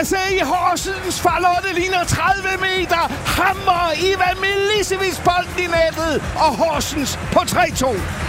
klasse i Horsens. Charlotte ligner 30 meter. Hammer Ivan Milicevic bolden i nettet. Og Horsens på 3-2.